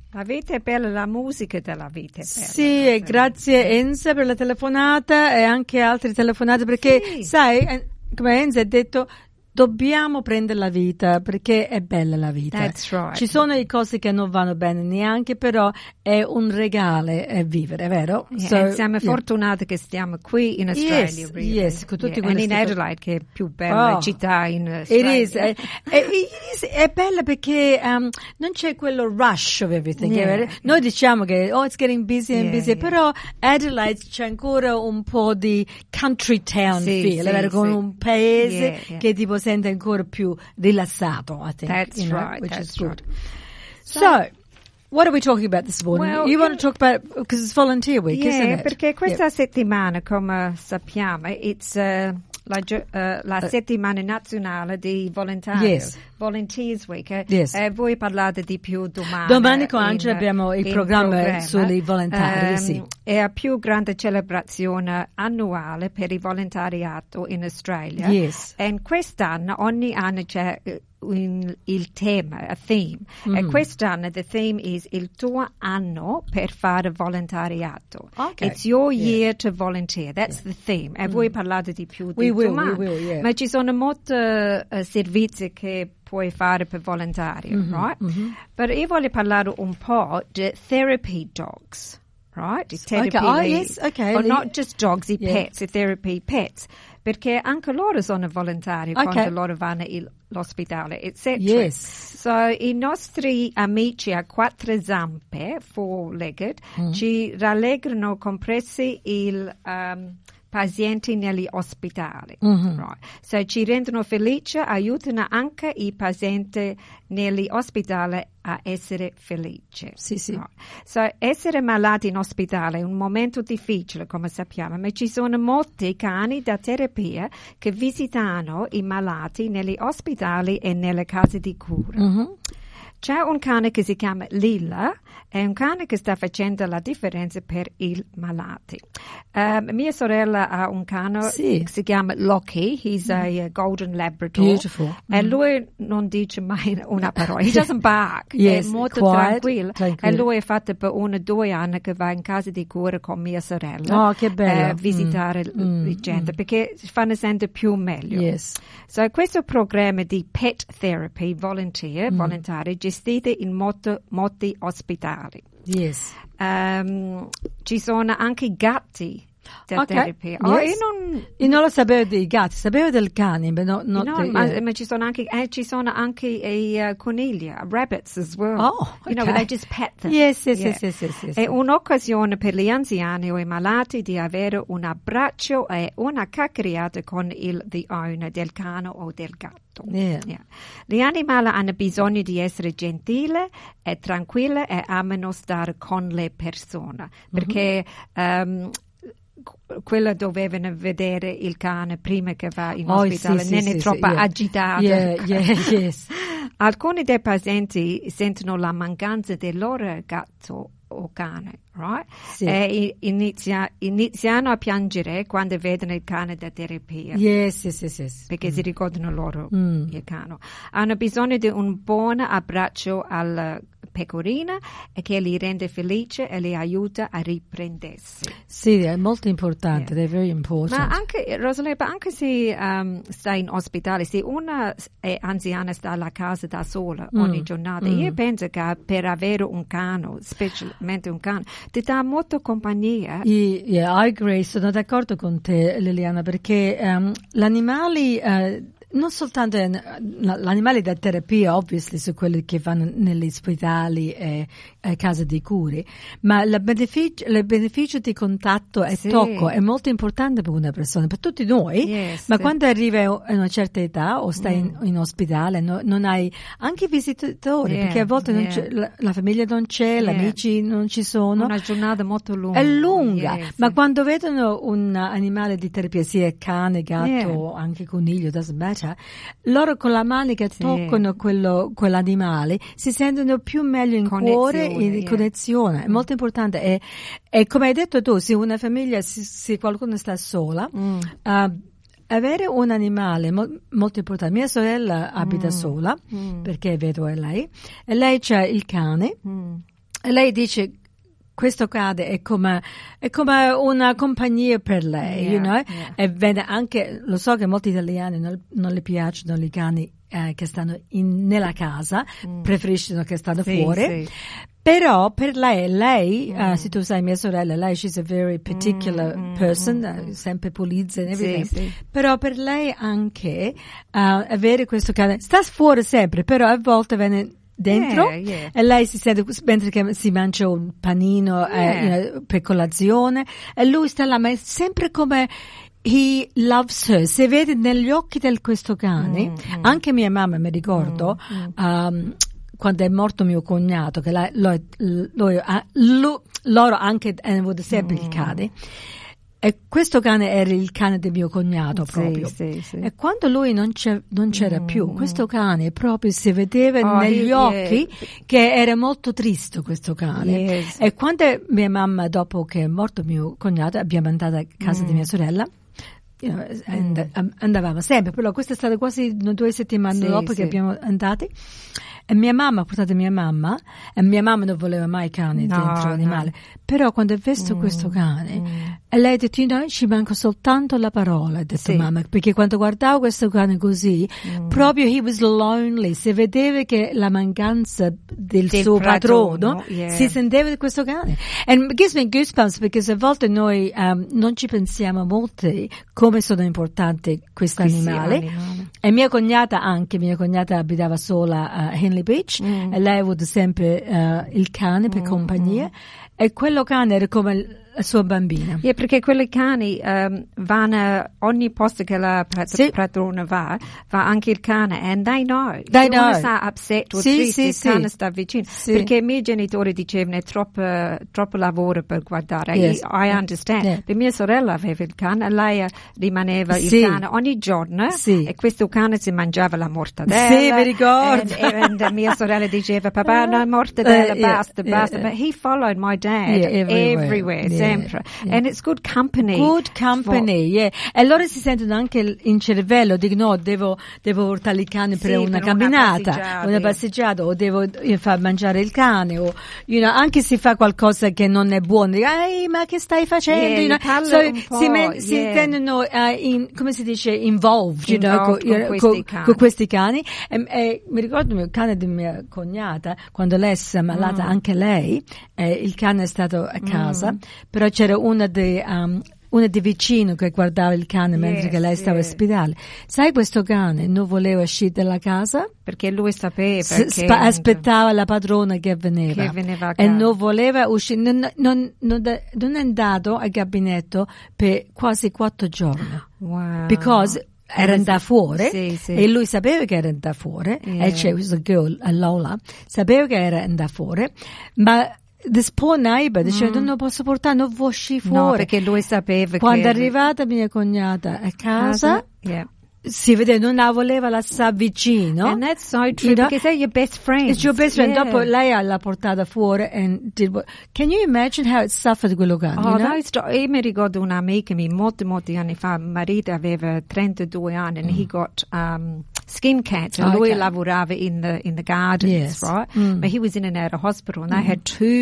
La vita è bella, la musica della vita è bella. Sì, e grazie Enza per la telefonata e anche altre telefonate, perché sai, come Enza ha detto, dobbiamo prendere la vita perché è bella la vita. That's right. Ci sono le cose che non vanno bene neanche, però è un regalo vivere, vero? Siamo fortunati che stiamo qui in Australia. Yes, con tutti e in Adelaide, che è più bella città in Australia. È bella perché non c'è quello rush of everything. Noi diciamo che it's getting busy and busy, però Adelaide c'è ancora un po' di country town feel, con un paese che tipo sente ancora più rilassato, I think. That's right. Which that's is good. Right. So, what are we talking about this morning? Well, you want to talk about, because it's volunteer week, isn't it? Perché questa settimana, come sappiamo, it's la settimana nazionale di volontari. Yes. Volunteers Week. Yes. Voi parlate di più domani. Domani con Angela abbiamo il programma sui volontari, sì. È la più grande celebrazione annuale per il volontariato in Australia. Yes. E quest'anno, ogni anno c'è il tema, a theme. E quest'anno the theme is il tuo anno per fare volontariato. Okay. It's your year to volunteer. That's the theme. E voi parlate di più di domani. We will, yeah. Ma ci sono molti servizi che puoi fare per volontario, right? Però io voglio parlare un po' di therapy dogs, right? Di therapy yes, okay. Or not just dogs, i pets, i therapy pets. Perché anche loro sono volontari quando loro vanno all'ospedale, eccetera. Yes. So, i nostri amici a quattro zampe, four-legged, ci rallegrano compressi il pazienti negli ospedali. Right. So, ci rendono felici, aiutano anche i pazienti negli ospedali a essere felici. Sì. Right. So, essere malati in ospedale è un momento difficile, come sappiamo, ma ci sono molti cani da terapia che visitano i malati negli ospedali e nelle case di cura. C'è un cane che si chiama Lilla, è un cane che sta facendo la differenza per i malati. Mia sorella ha un cane che si chiama Lockie, he's a golden Labrador. Beautiful. E lui non dice mai una parola, he doesn't bark, yes, è molto tranquillo. E lui è fatto per 1 o 2 anni che va in casa di cura con mia sorella. Oh, che bello. Visitare la gente, perché fanno sempre più meglio. Yes. So, questo programma di pet therapy volontari gestite in molti ospedali. Yes. Ci sono anche gatti da terapia. Yes. Io non lo sapevo dei gatti, sapevo del cane, ma ci sono anche i conigli, rabbits as well. Oh, okay. You know, they just pet them. Yes. È un'occasione per gli anziani o i malati di avere un abbraccio e una chiacchierata con the owner del cane o del gatto. Yeah. Gli animali hanno bisogno di essere gentili e tranquilli e amano stare con le persone, perché quella dovevano vedere il cane prima che va in ospedale, non è troppo agitato. Yes. Alcuni dei pazienti sentono la mancanza del loro gatto o cane, right? Sì. E iniziano a piangere quando vedono il cane da terapia. Yes. Perché si ricordano loro il cane. Hanno bisogno di un buon abbraccio alla pecorina e che li rende felice e li aiuta a riprendersi. Sì, è molto importante, they're very important. Ma anche, Rosaleba, anche se stai in ospedale, se una è anziana sta alla casa da sola ogni giornata, io penso che per avere un cane, specialmente un cane, ti dà molta compagnia. I agree, sono d'accordo con te Liliana, perché l'animale... non soltanto l'animale da terapia, obviously, su quelli che vanno negli ospedali e case di cure, ma il beneficio di contatto e tocco è molto importante per una persona, per tutti noi, ma quando arrivi a una certa età o stai in ospedale non hai anche visitatori, perché a volte non c'è, la famiglia non c'è, gli amici non ci sono. Una giornata molto lunga. È lunga, ma quando vedono un animale di terapia, sia cane, gatto o anche coniglio, doesn't matter, loro con la mano che toccano quell'animale si sentono più meglio in cuore, in connezione. È molto importante. E come hai detto tu, se una famiglia, se qualcuno sta sola, avere un animale molto importante. Mia sorella abita sola perché vedo lei, e lei c'ha il cane. E lei dice, questo cane è come una compagnia per lei, you know? E vede anche, lo so che molti italiani non le piacciono i cani che stanno nella casa, preferiscono che stanno fuori. Sì. Però per lei, se tu sai mia sorella, lei she's a very particular person, sempre pulizia e everything. Sì. Però per lei anche avere questo cane, sta fuori sempre, però a volte viene dentro e lei si sente mentre che si mangia un panino per colazione e lui sta là, ma è sempre come he loves her. Si vede negli occhi di questo cane. Anche mia mamma, mi ricordo, quando è morto mio cognato, che loro anche avevano sempre il cane. E questo cane era il cane del mio cognato proprio. Sì. E quando lui non c'era più, questo cane proprio si vedeva negli occhi che era molto triste questo cane. Yes. E quando mia mamma, dopo che è morto mio cognato, abbiamo andato a casa di mia sorella, andavamo sempre, però questa è stata quasi 2 settimane dopo che abbiamo andati. E mia mamma ha portato mia mamma, e mia mamma non voleva mai cane dentro l'animale. Però quando ha visto questo cane, e lei ha detto, ci manca soltanto la parola, ha detto mamma, perché quando guardavo questo cane così, proprio he was lonely, si vedeva che la mancanza del suo padrone si sentiva di questo cane. And it gives me goosebumps, perché a volte noi non ci pensiamo molto come sono importanti questi animali. E mia cognata abitava sola a Henley Beach e lei ha avuto sempre il cane per compagnia e quello cane era come la sua bambina. Perché quei cani vanno ogni posto che la padrona va anche il cane, and they know. Se uno sta upset o triste, il cane sta vicino. Perché i miei genitori dicevano è troppo lavoro per guardare. I understand. Per mia sorella aveva il cane e lei rimaneva il cane ogni giorno e questo cane si mangiava la mortadella. Sì, mi ricordo. E mia sorella diceva, papà, no mortadella, basta. But he followed my dad everywhere. Sempre. And it's good company. Good company, E allora si sentono anche in cervello, dicono, no, devo portare il cane per una camminata, una passeggiata, o devo far mangiare il cane, o, anche se fa qualcosa che non è buono, ma che stai facendo? Si tendono, come si dice, involved, con questi cani. E mi ricordo il cane di mia cognata, quando lei si è ammalata, anche lei, il cane è stato a casa, però c'era una di vicino che guardava il cane mentre che lei stava in ospedale. Sai, questo cane non voleva uscire dalla casa perché lui sapeva aspettava la padrona che veniva a casa. E non voleva uscire, non è andato al gabinetto per quasi 4 giorni. Wow. Because era andato fuori e lui sapeva che era andato fuori e c'è questa girl, Lola, sapeva che era andato fuori, ma this poor neighbor diceva non posso portare, non vuoi uscire fuori. No, perché lui sapeva quando è arrivata mia cognata a casa si vede, non la voleva lasciare vicino. And that's so true, because they're your best friends. It's your best friend. Dopo lei l'ha portata fuori and can you imagine how it suffered quello cane? Io mi ricordo un'amica mia molti anni fa, il marito aveva 32 anni and he got skin cancer. Lui lavorava in the gardens, right? But he was in and out of hospital and they had 2